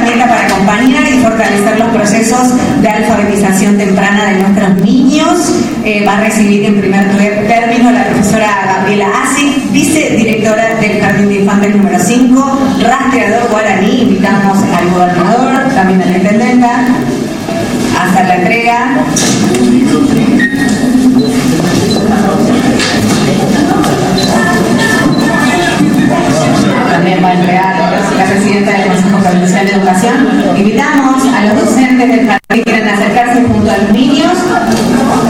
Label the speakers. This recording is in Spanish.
Speaker 1: herramienta para acompañar y fortalecer los procesos de alfabetización temprana de nuestros niños. Va a recibir en primer término la profesora Gabriela Asic, vicedirectora del Jardín de Infantes número 5, rastreador guaraní. Invitamos al gobernador, también a la intendenta, a hacer la entrega. También va a entregar la presidenta del Consejo Provincial de Educación. Invitamos a los docentes del jardín que quieran acercarse junto a los niños.